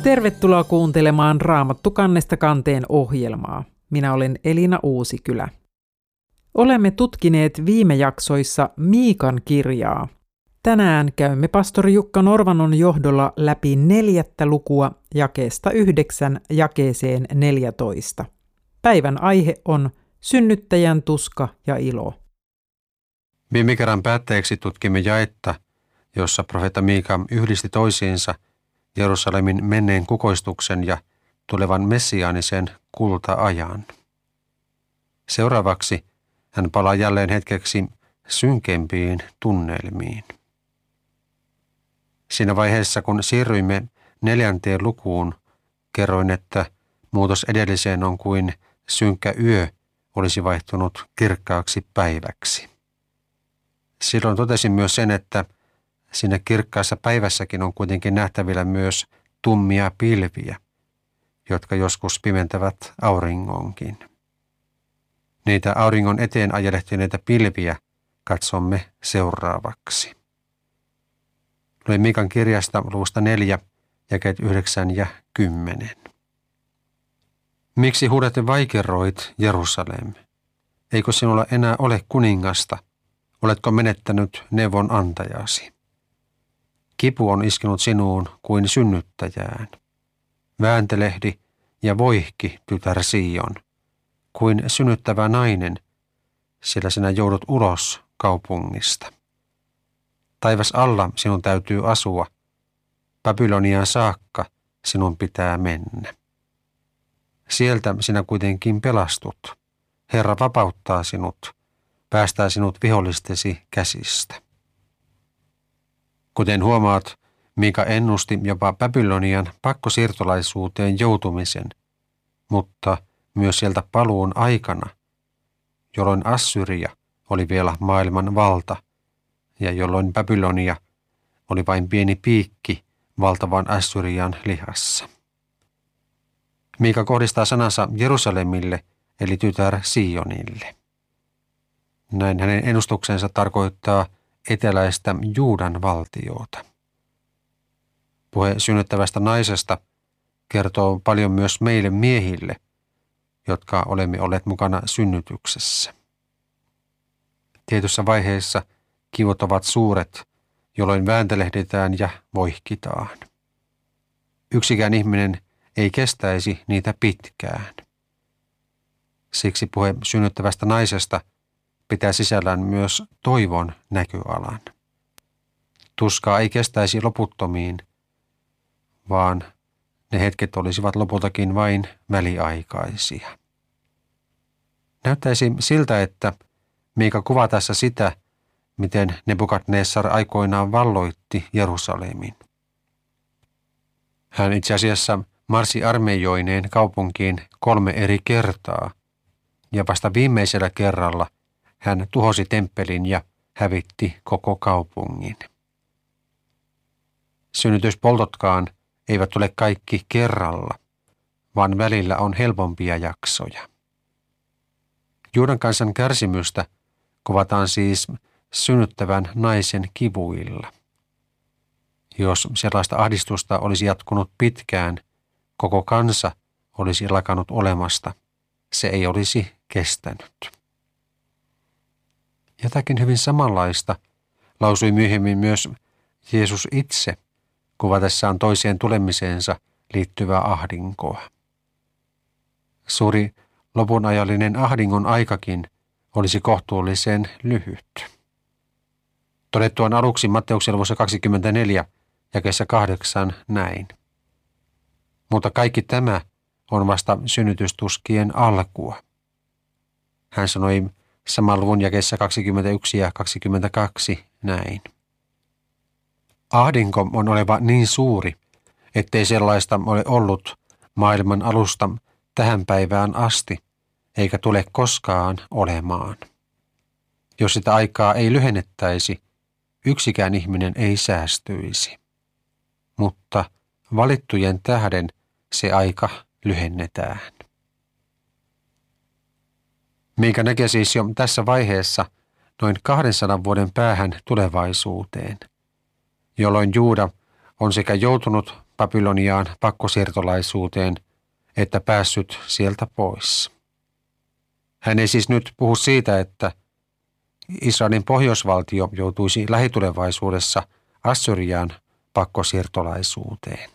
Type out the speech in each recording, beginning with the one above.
Tervetuloa kuuntelemaan Raamattu kannesta kanteen ohjelmaa. Minä olen Elina Uusikylä. Olemme tutkineet viime jaksoissa Miikan kirjaa. Tänään käymme pastori Jukka Norvanon johdolla läpi 4. lukua jakeesta 9 jakeeseen 14. Päivän aihe on synnyttäjän tuska ja ilo. Viime kerran päätteeksi tutkimme jaetta, jossa profeetta Miika yhdisti toisiinsa Jerusalemin menneen kukoistuksen ja tulevan messiaanisen kulta-ajan. Seuraavaksi hän palaa jälleen hetkeksi synkempiin tunnelmiin. Siinä vaiheessa, kun siirryimme 4. lukuun, kerroin, että muutos edelliseen on kuin synkkä yö olisi vaihtunut kirkkaaksi päiväksi. Silloin totesin myös sen, että siinä kirkkaassa päivässäkin on kuitenkin nähtävillä myös tummia pilviä, jotka joskus pimentävät auringonkin. Niitä auringon eteen ajelehtineitä pilviä katsomme seuraavaksi. Luen Miikan kirjasta luvusta 4, jakeet 9 ja 10. Miksi huudat ja vaikeroit, Jerusalem? Eikö sinulla enää ole kuningasta? Oletko menettänyt neuvon antajasi? Kipu on iskenut sinuun kuin synnyttäjään. Vääntelehdi ja voihki, tytär Sion, kuin synnyttävä nainen, sillä sinä joudut ulos kaupungista. Taivas alla sinun täytyy asua, Babyloniaan saakka sinun pitää mennä. Sieltä sinä kuitenkin pelastut. Herra vapauttaa sinut, päästää sinut vihollistesi käsistä. Kuten huomaat, Miika ennusti jopa Babylonian pakkosiirtolaisuuteen joutumisen, mutta myös sieltä paluun aikana, jolloin Assyria oli vielä maailman valta ja jolloin Babylonia oli vain pieni piikki valtavan Assyrian lihassa. Miika kohdistaa sanansa Jerusalemille eli tytär Sionille. Näin hänen ennustuksensa tarkoittaa eteläistä Juudan valtiota. Puhe synnyttävästä naisesta kertoo paljon myös meille miehille, jotka olemme olleet mukana synnytyksessä. Tietyssä vaiheessa kivut ovat suuret, jolloin vääntelehditään ja voihkitaan. Yksikään ihminen ei kestäisi niitä pitkään. Siksi puhe synnyttävästä naisesta pitää sisällään myös toivon näköalan. Tuskaa ei kestäisi loputtomiin, vaan ne hetket olisivat lopultakin vain väliaikaisia. Näyttäisi siltä, että Miika kuvaa tässä sitä, miten Nebukadnessar aikoinaan valloitti Jerusalemin. Hän itse asiassa marssi armeijoineen kaupunkiin 3 eri kertaa, ja vasta viimeisellä kerralla hän tuhosi temppelin ja hävitti koko kaupungin. Synnytyspoltotkaan eivät tule kaikki kerralla, vaan välillä on helpompia jaksoja. Juudan kansan kärsimystä kuvataan siis synnyttävän naisen kivuilla. Jos sellaista ahdistusta olisi jatkunut pitkään, koko kansa olisi lakannut olemasta. Se ei olisi kestänyt. Jotakin hyvin samanlaista lausui myöhemmin myös Jeesus itse kuvatessaan toiseen tulemiseensa liittyvää ahdinkoa. Suuri lopunajallinen ahdingon aikakin olisi kohtuullisen lyhyt. Todettu on aluksi Matteuksen luvussa 24, jakeessa 8 näin. Mutta kaikki tämä on vasta synnytystuskien alkua. Hän sanoi saman luvun jakeessa 21 ja 22 näin. Ahdinko on oleva niin suuri, ettei sellaista ole ollut maailman alusta tähän päivään asti, eikä tule koskaan olemaan. Jos sitä aikaa ei lyhennettäisi, yksikään ihminen ei säästyisi. Mutta valittujen tähden se aika lyhennetään. Miika näkee siis jo tässä vaiheessa noin 200 vuoden päähän tulevaisuuteen, jolloin Juuda on sekä joutunut Babyloniaan pakkosiirtolaisuuteen että päässyt sieltä pois. Hän ei siis nyt puhu siitä, että Israelin pohjoisvaltio joutuisi lähitulevaisuudessa Assyriaan pakkosiirtolaisuuteen.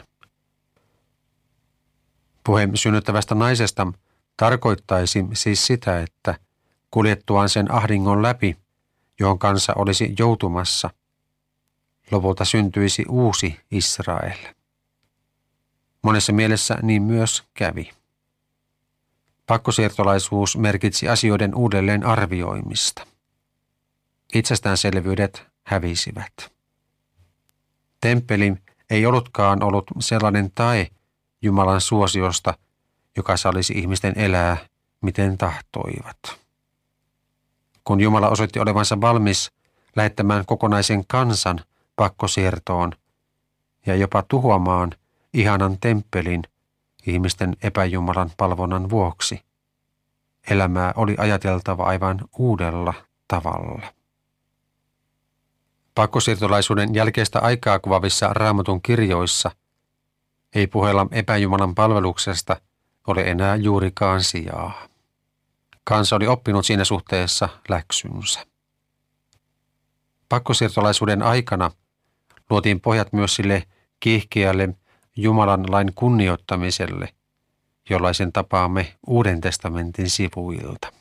Puhe synnyttävästä naisesta tarkoittaisi siis sitä, että kuljettuaan sen ahdingon läpi, johon kansa olisi joutumassa, lopulta syntyisi uusi Israel. Monessa mielessä niin myös kävi. Pakkosiirtolaisuus merkitsi asioiden uudelleen arvioimista. Itsestäänselvyydet hävisivät. Temppeli ei ollutkaan ollut sellainen tae Jumalan suosiosta, joka sallisi ihmisten elää, miten tahtoivat. Kun Jumala osoitti olevansa valmis lähettämään kokonaisen kansan pakkosiirtoon ja jopa tuhoamaan ihanan temppelin ihmisten epäjumalan palvonnan vuoksi, elämää oli ajateltava aivan uudella tavalla. Pakkosiirtolaisuuden jälkeistä aikaa kuvaavissa Raamatun kirjoissa ei puheella epäjumalan palveluksesta ole enää juurikaan sijaa. Kansa oli oppinut siinä suhteessa läksynsä. Pakkosiirtolaisuuden aikana luotiin pohjat myös sille kiihkeälle Jumalan lain kunnioittamiselle, jollaisen tapaamme Uuden testamentin sivuilta.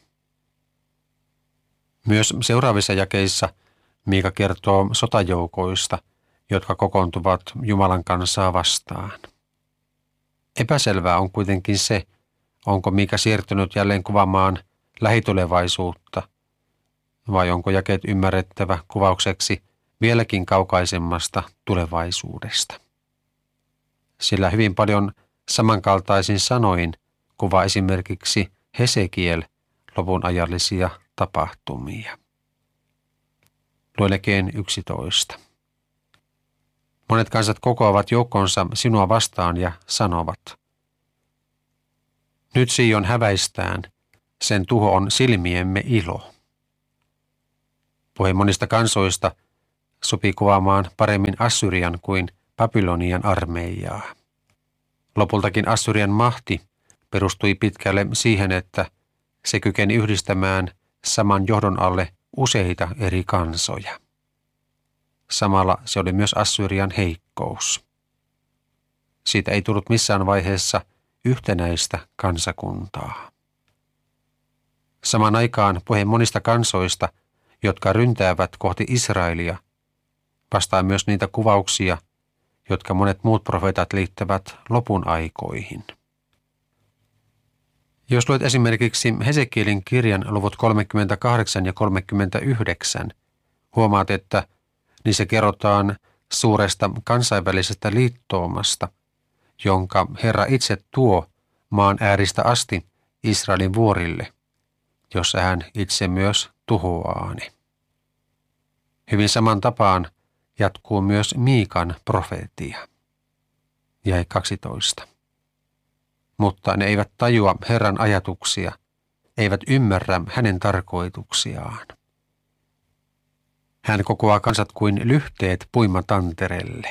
Myös seuraavissa jakeissa Miika kertoo sotajoukoista, jotka kokoontuvat Jumalan kansaa vastaan. Epäselvää on kuitenkin se, onko Miika siirtynyt jälleen kuvaamaan lähitulevaisuutta, vai onko jakeet ymmärrettävä kuvaukseksi vieläkin kaukaisemmasta tulevaisuudesta. Sillä hyvin paljon samankaltaisin sanoin kuvaa esimerkiksi Hesekiel lopun ajallisia tapahtumia. Luen jakeen 11. Monet kansat kokoavat joukkonsa sinua vastaan ja sanovat: nyt Sion häväistään, sen tuho on silmiemme ilo. Puhe monista kansoista sopii kuvaamaan paremmin Assyrian kuin Babylonian armeijaa. Lopultakin Assyrian mahti perustui pitkälle siihen, että se kykeni yhdistämään saman johdon alle useita eri kansoja. Samalla se oli myös Assyrian heikkous. Siitä ei tullut missään vaiheessa yhtenäistä kansakuntaa. Samaan aikaan puhe monista kansoista, jotka ryntäävät kohti Israelia, vastaa myös niitä kuvauksia, jotka monet muut profeetat liittävät lopun aikoihin. Jos luet esimerkiksi Hesekielin kirjan luvut 38 ja 39, huomaat, että niissä kerrotaan suuresta kansainvälisestä liittoumasta, jonka Herra itse tuo maan ääristä asti Israelin vuorille, jossa hän itse myös tuhoaa ne. Hyvin saman tapaan jatkuu myös Miikan profeetia. Jae 12. Mutta ne eivät tajua Herran ajatuksia, eivät ymmärrä hänen tarkoituksiaan. Hän kokoaa kansat kuin lyhteet puimatantereelle.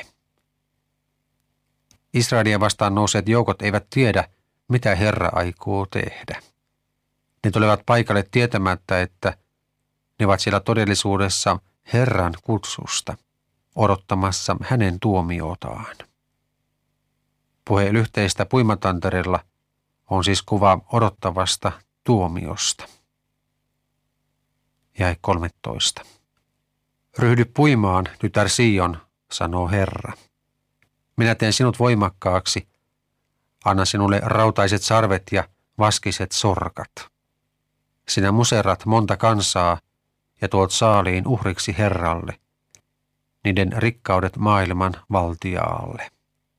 Israelia vastaan nousseet joukot eivät tiedä, mitä Herra aikoo tehdä. Ne tulevat paikalle tietämättä, että ne ovat siellä todellisuudessa Herran kutsusta, odottamassa hänen tuomiotaan. Puhe lyhteistä puimatantereella on siis kuva odottavasta tuomiosta. Jae 13. Ryhdy puimaan, tytär Sion, sanoo Herra. Minä teen sinut voimakkaaksi. Anna sinulle rautaiset sarvet ja vaskiset sorkat. Sinä muserrat monta kansaa ja tuot saaliin uhriksi Herralle, niiden rikkaudet maailman valtiaalle.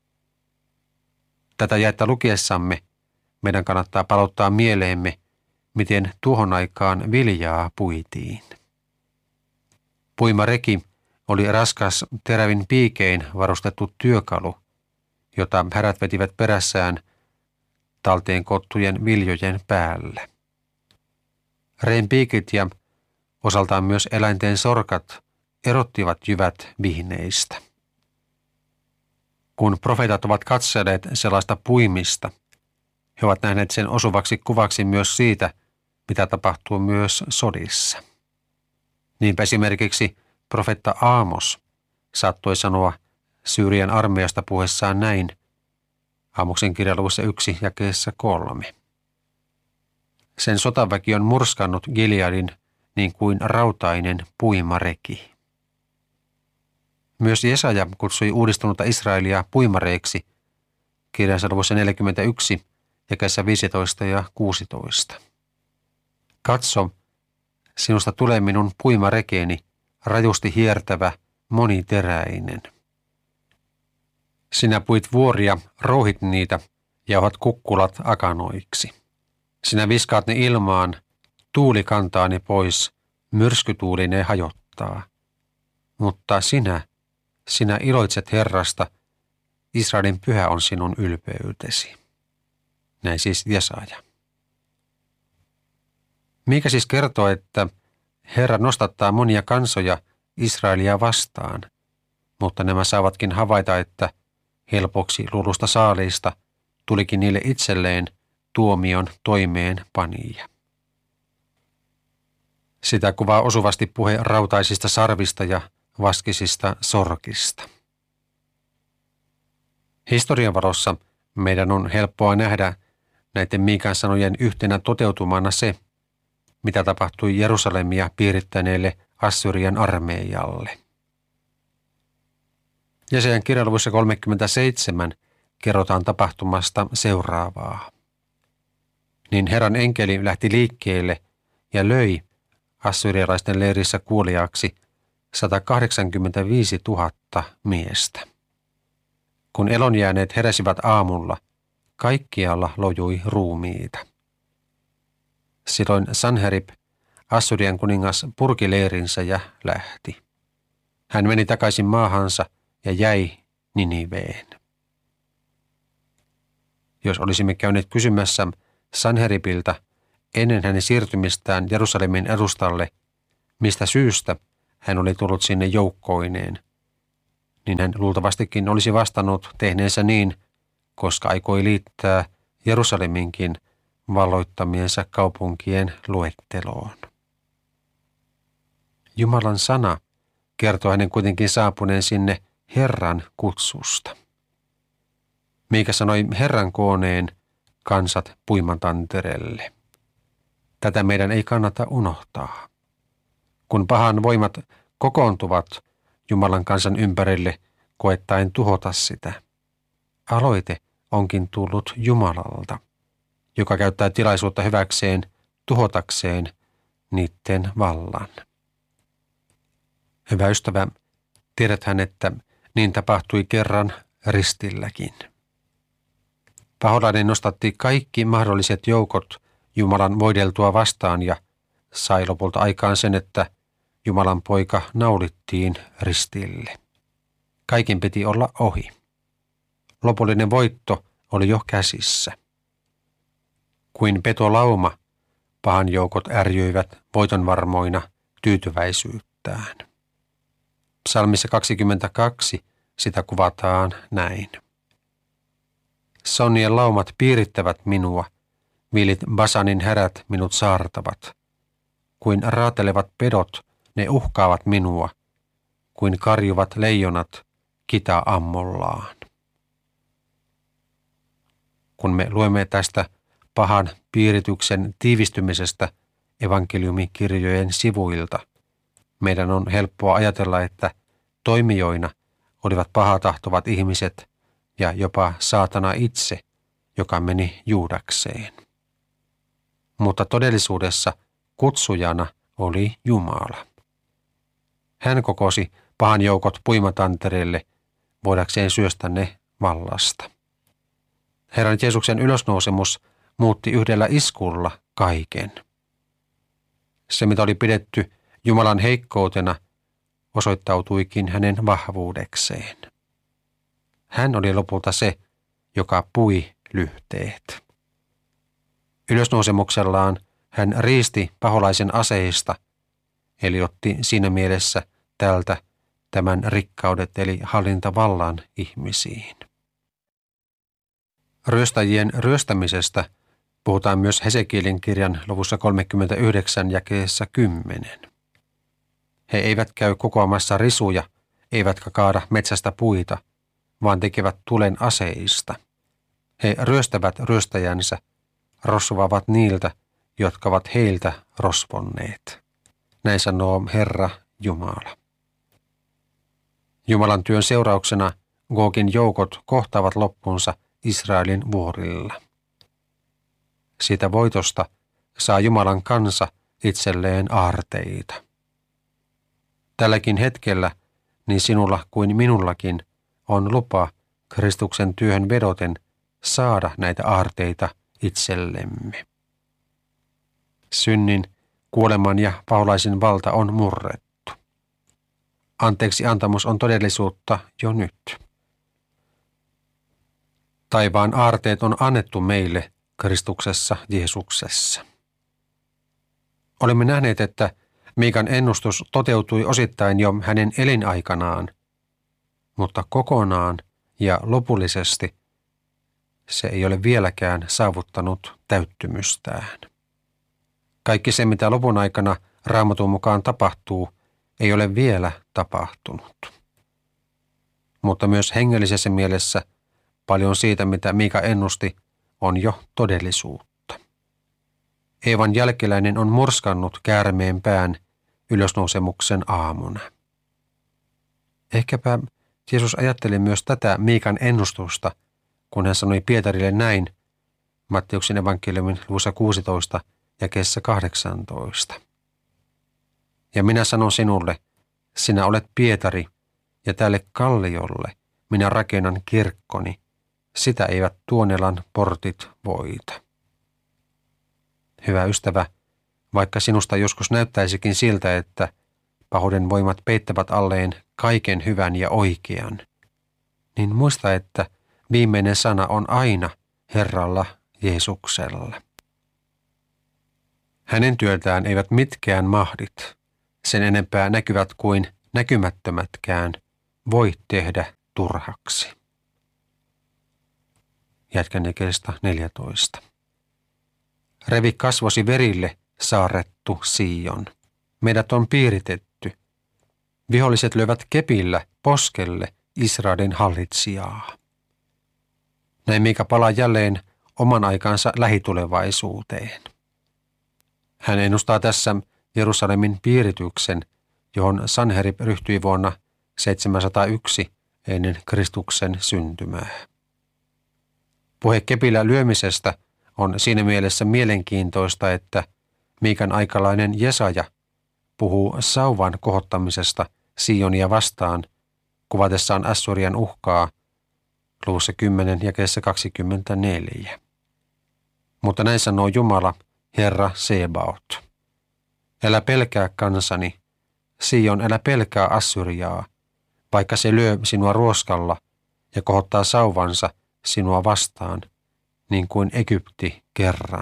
Tätä jaetta lukiessamme meidän kannattaa palauttaa mieleemme, miten tuohon aikaan viljaa puitiin. Puimareki oli raskas terävin piikein varustettu työkalu, jota härät vetivät perässään talteen koottujen viljojen päälle. Reen piikit ja osaltaan myös eläinten sorkat erottivat jyvät vihneistä. Kun profeetat ovat katselleet sellaista puimista, he ovat nähneet sen osuvaksi kuvaksi myös siitä, mitä tapahtuu myös sodissa. Niinpä esimerkiksi profeetta Aamos saattoi sanoa Syyrian armeijasta puheessaan näin, Aamoksen kirja luvussa 1 jakeessa 3. Sen sotaväki on murskannut Gileadin niin kuin rautainen puimareki. Myös Jesaja kutsui uudistunutta Israelia puimareiksi kirjansa luvussa 41 jakeessa 15 ja 16. Katso, sinusta tulee minun puimarekeeni, rajusti hiertävä, moniteräinen. Sinä puit vuoria, rouhit niitä, jauhat kukkulat akanoiksi. Sinä viskaat ne ilmaan, tuuli kantaa ne pois, myrskytuuli ne hajottaa. Mutta sinä iloitset Herrasta, Israelin pyhä on sinun ylpeytesi. Näin siis Jesaja. Mikä siis kertoo, että Herra nostattaa monia kansoja Israelia vastaan, mutta nämä saavatkin havaita, että helpoksi luulusta saaliista tulikin niille itselleen tuomion toimeenpanija. Sitä kuvaa osuvasti puhe rautaisista sarvista ja vaskisista sorkista. Historian valossa meidän on helppoa nähdä näiden Miikan sanojen yhtenä toteutumana se, mitä tapahtui Jerusalemia piirittäneelle Assyrian armeijalle. Jesajan kirjan luvussa 37 kerrotaan tapahtumasta seuraavaa. Niin Herran enkeli lähti liikkeelle ja löi assyrialaisten leirissä kuoliaaksi 185 000 miestä. Kun elonjääneet heräsivät aamulla, kaikkialla lojui ruumiita. Silloin Sanherib, Assyrian kuningas, purki leirinsä ja lähti. Hän meni takaisin maahansa ja jäi Niniveen. Jos olisimme käyneet kysymässä Sanheribiltä ennen hänen siirtymistään Jerusalemin edustalle, mistä syystä hän oli tullut sinne joukkoineen, niin hän luultavastikin olisi vastannut tehneensä niin, koska aikoi liittää Jerusaleminkin valloittamiensa kaupunkien luetteloon. Jumalan sana kertoo hänen kuitenkin saapuneen sinne Herran kutsusta. Miika sanoi Herran kooneen kansat puimatantereelle. Tätä meidän ei kannata unohtaa. Kun pahan voimat kokoontuvat Jumalan kansan ympärille koettaen tuhota sitä, aloite onkin tullut Jumalalta, joka käyttää tilaisuutta hyväkseen tuhotakseen niiden vallan. Hyvä ystävä, tiedäthän, että niin tapahtui kerran ristilläkin. Paholainen nostatti kaikki mahdolliset joukot Jumalan voideltua vastaan ja sai lopulta aikaan sen, että Jumalan poika naulittiin ristille. Kaiken piti olla ohi. Lopullinen voitto oli jo käsissä. Kuin petolauma, pahan joukot ärjyivät voitonvarmoina tyytyväisyyttään. Psalmissa 22 sitä kuvataan näin. Sonnien laumat piirittävät minua, vilit Basanin härät minut saartavat. Kuin raatelevat pedot, ne uhkaavat minua, kuin karjuvat leijonat kita-ammollaan. Kun me luemme tästä pahan piirityksen tiivistymisestä evankeliumikirjojen sivuilta, meidän on helppoa ajatella, että toimijoina olivat pahatahtovat ihmiset ja jopa saatana itse, joka meni Juudakseen. Mutta todellisuudessa kutsujana oli Jumala. Hän kokosi pahan joukot puimatantereelle voidakseen syöstä ne vallasta. Herran Jeesuksen ylösnousemus muutti yhdellä iskulla kaiken. Se, mitä oli pidetty Jumalan heikkoutena, osoittautuikin hänen vahvuudekseen. Hän oli lopulta se, joka pui lyhteet. Ylösnousemuksellaan hän riisti paholaisen aseista, eli otti siinä mielessä tältä tämän rikkaudet eli hallintavallan ihmisiin. Ryöstäjien ryöstämisestä puhutaan myös Hesekielin kirjan luvussa 39 jakeessa 10. He eivät käy kokoamassa risuja, eivätkä kaada metsästä puita, vaan tekevät tulen aseista. He ryöstävät ryöstäjänsä, rosvoavat niiltä, jotka ovat heiltä rosvonneet. Näin sanoo Herra Jumala. Jumalan työn seurauksena Gogin joukot kohtaavat loppunsa Israelin vuorilla. Siitä voitosta saa Jumalan kansa itselleen aarteita. Tälläkin hetkellä niin sinulla kuin minullakin on lupa Kristuksen työhön vedoten saada näitä aarteita itsellemme. Synnin, kuoleman ja paholaisen valta on murrettu. Anteeksi antamus on todellisuutta jo nyt. Taivaan aarteet on annettu meille Kristuksessa Jeesuksessa. Olemme nähneet, että Miikan ennustus toteutui osittain jo hänen elinaikanaan, mutta kokonaan ja lopullisesti se ei ole vieläkään saavuttanut täyttymystään. Kaikki se, mitä lopun aikana Raamatun mukaan tapahtuu, ei ole vielä tapahtunut. Mutta myös hengellisessä mielessä paljon siitä, mitä Miika ennusti, on jo todellisuutta. Eevan jälkeläinen on murskannut käärmeen pään ylösnousemuksen aamuna. Ehkäpä Jeesus ajatteli myös tätä Miikan ennustusta, kun hän sanoi Pietarille näin Matteuksen evankeliumin luvussa 16 jakeessa 18. Ja minä sanon sinulle, sinä olet Pietari, ja tälle kalliolle minä rakennan kirkkoni, sitä eivät Tuonelan portit voita. Hyvä ystävä, vaikka sinusta joskus näyttäisikin siltä, että pahuuden voimat peittävät alleen kaiken hyvän ja oikean, niin muista, että viimeinen sana on aina Herralla Jeesuksella. Hänen työtään eivät mitkään mahdit, sen enempää näkyvät kuin näkymättömätkään, voi tehdä turhaksi. Jatkan jakeesta 14. Revi kasvosi verille, saarrettu Sion. Meidät on piiritetty. Viholliset lyövät kepillä poskelle Israelin hallitsijaa. Näin Miika palaa jälleen oman aikansa lähitulevaisuuteen. Hän ennustaa tässä Jerusalemin piirityksen, johon Sanherib ryhtyi vuonna 701 ennen Kristuksen syntymää. Puhe kepillä lyömisestä on siinä mielessä mielenkiintoista, että Miikan aikalainen Jesaja puhuu sauvan kohottamisesta Sionia vastaan kuvatessaan Assyrian uhkaa luvussa 10 jakeessa 24. Mutta näin sanoo Jumala, Herra Sebaot. Älä pelkää kansani, Sion, älä pelkää Assyriaa, vaikka se lyö sinua ruoskalla ja kohottaa sauvansa sinua vastaan, niin kuin Egypti kerran.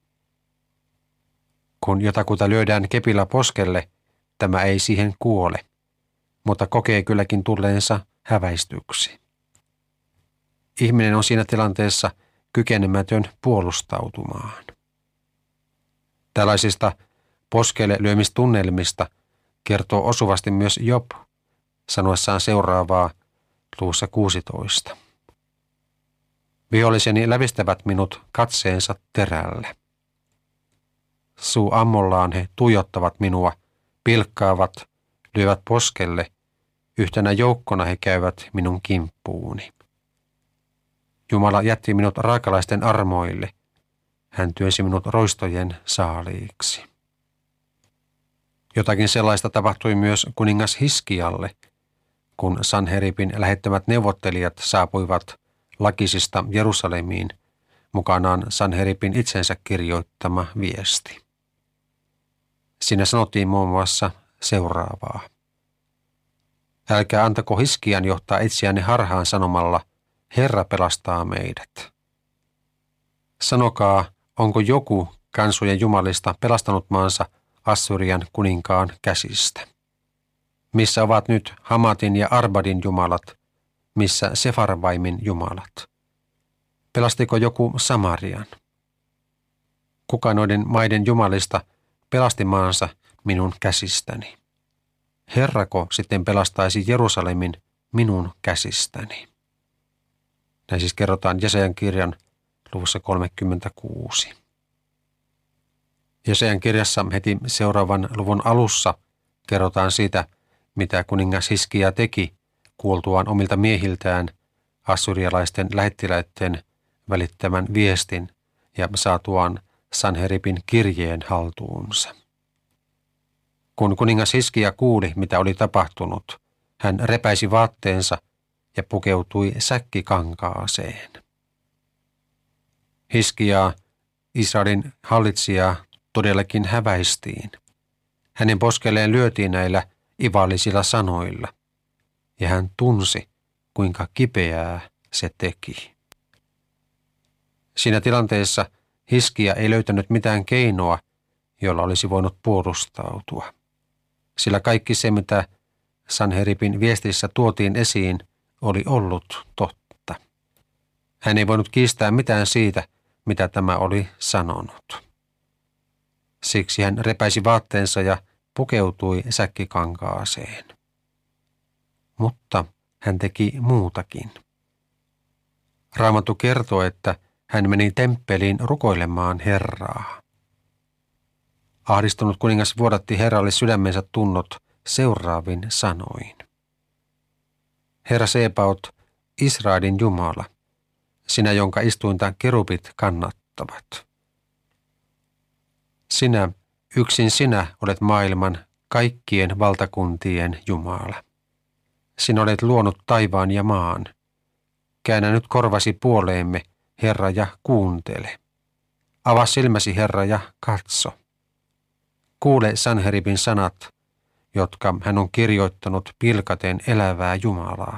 Kun jotakuta lyödään kepillä poskelle, tämä ei siihen kuole, mutta kokee kylläkin tulleensa häväistyksi. Ihminen on siinä tilanteessa kykenemätön puolustautumaan. Tällaisista poskelle lyömistunnelmista kertoo osuvasti myös Job sanoessaan seuraavaa luvussa 16. Viholliseni lävistävät minut katseensa terällä. Suu ammollaan he tuijottavat minua, pilkkaavat, lyövät poskelle, yhtenä joukkona he käyvät minun kimppuuni. Jumala jätti minut raakalaisten armoille, hän työnsi minut roistojen saaliiksi. Jotakin sellaista tapahtui myös kuningas Hiskialle, kun Sanheribin lähettämät neuvottelijat saapuivat Lakisista Jerusalemiin, mukanaan Sanheribin itsensä kirjoittama viesti. Siinä sanottiin muun muassa seuraavaa. Älkää antako Hiskian johtaa itseänne harhaan sanomalla, Herra pelastaa meidät. Sanokaa, onko joku kansojen jumalista pelastanut maansa Assyrian kuninkaan käsistä? Missä ovat nyt Hamatin ja Arbadin jumalat, missä Sefarvaimin jumalat? Pelastiko joku Samarian? Kuka noiden maiden jumalista pelasti maansa minun käsistäni? Herrako sitten pelastaisi Jerusalemin minun käsistäni? Näin siis kerrotaan Jesajan kirjan luvussa 36. Jesajan kirjassa heti seuraavan luvun alussa kerrotaan siitä, mitä kuningas Hiskia teki kuultuaan omilta miehiltään assyrialaisten lähettiläiden välittämän viestin ja saatuaan Sanheribin kirjeen haltuunsa. Kun kuningas Hiskia kuuli, mitä oli tapahtunut, hän repäisi vaatteensa ja pukeutui säkkikankaaseen. Hiskiaa, Israelin hallitsijaa, todellakin häväistiin. Hänen poskelleen lyötiin näillä ivallisilla sanoilla, ja hän tunsi, kuinka kipeää se teki. Siinä tilanteessa Hiskia ei löytänyt mitään keinoa, jolla olisi voinut puolustautua. Sillä kaikki se, mitä Sanheribin viestissä tuotiin esiin, oli ollut totta. Hän ei voinut kiistää mitään siitä, mitä tämä oli sanonut. Siksi hän repäisi vaatteensa ja pukeutui säkkikankaaseen. Mutta hän teki muutakin. Raamattu kertoo, että hän meni temppeliin rukoilemaan Herraa. Ahdistunut kuningas vuodatti Herralle sydämensä tunnot seuraavin sanoin. Herra Sebaot, Israelin Jumala, sinä, jonka istuinta kerubit kannattavat. Sinä, yksin sinä olet maailman kaikkien valtakuntien Jumala. Sinä olet luonut taivaan ja maan. Käännä nyt korvasi puoleemme, Herra, ja kuuntele. Avaa silmäsi, Herra, ja katso. Kuule Sanheribin sanat, jotka hän on kirjoittanut pilkaten elävää Jumalaa.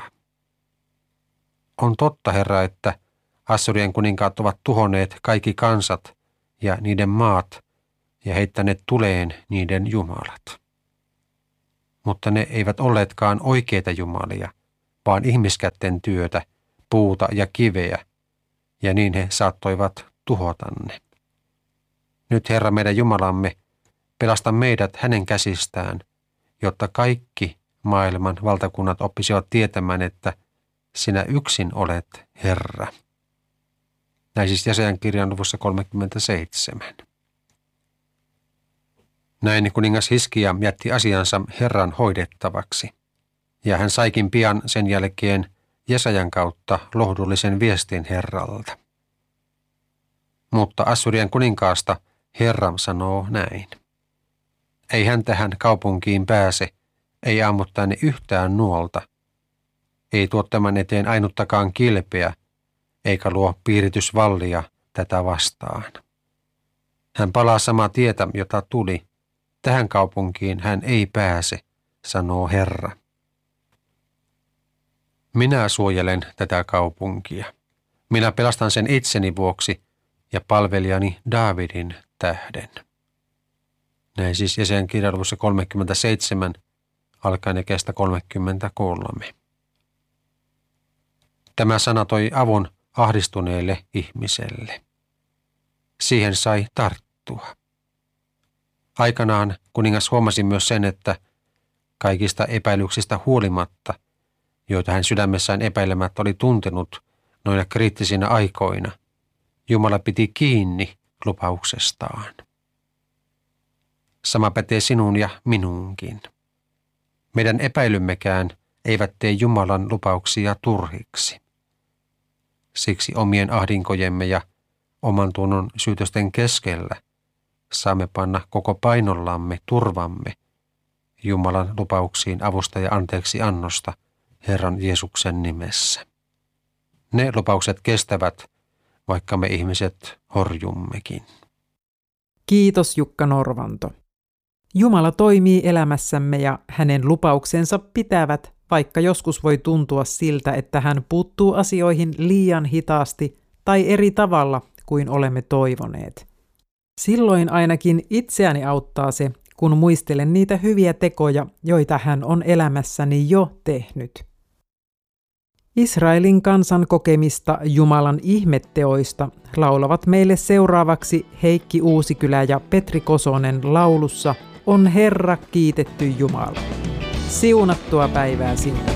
On totta, Herra, että Assyrian kuninkaat ovat tuhonneet kaikki kansat ja niiden maat ja heittäneet tuleen niiden jumalat. Mutta ne eivät olleetkaan oikeita jumalia, vaan ihmiskätten työtä, puuta ja kiveä, ja niin he saattoivat tuhota ne. Nyt, Herra, meidän Jumalamme, pelasta meidät hänen käsistään, jotta kaikki maailman valtakunnat oppisivat tietämään, että sinä yksin olet Herra. Näin siis Jesajan kirjan luvussa 37. Näin kuningas Hiskia jätti asiansa Herran hoidettavaksi, ja hän saikin pian sen jälkeen Jesajan kautta lohdullisen viestin Herralta. Mutta Assyrian kuninkaasta Herra sanoo näin. Ei hän tähän kaupunkiin pääse, ei ammu tänne yhtään nuolta, ei tuo tämän eteen ainuttakaan kilpeä, eikä luo piiritysvallia tätä vastaan. Hän palaa samaa tietä, jota tuli. Tähän kaupunkiin hän ei pääse, sanoo Herra. Minä suojelen tätä kaupunkia. Minä pelastan sen itseni vuoksi ja palvelijani Daavidin tähden. Näin siis Jesajan kirjan luvussa 37, alkaen jakeesta 33. Tämä sana toi avun ahdistuneelle ihmiselle. Siihen sai tarttua. Aikanaan kuningas huomasi myös sen, että kaikista epäilyksistä huolimatta, joita hän sydämessään epäilemättä oli tuntenut noina kriittisinä aikoina, Jumala piti kiinni lupauksestaan. Sama pätee sinuun ja minuunkin. Meidän epäilymmekään eivät tee Jumalan lupauksia turhiksi. Siksi omien ahdinkojemme ja oman tunnon syytösten keskellä saamme panna koko painollamme turvamme Jumalan lupauksiin avusta ja anteeksi annosta Herran Jeesuksen nimessä. Ne lupaukset kestävät, vaikka me ihmiset horjummekin. Kiitos Jukka Norvanto. Jumala toimii elämässämme ja hänen lupauksensa pitävät, vaikka joskus voi tuntua siltä, että hän puuttuu asioihin liian hitaasti tai eri tavalla kuin olemme toivoneet. Silloin ainakin itseäni auttaa se, kun muistelen niitä hyviä tekoja, joita hän on elämässäni jo tehnyt. Israelin kansan kokemista Jumalan ihmetteoista laulavat meille seuraavaksi Heikki Uusikylä ja Petri Kosonen laulussa On Herra kiitetty Jumala. Siunattua päivää sinne.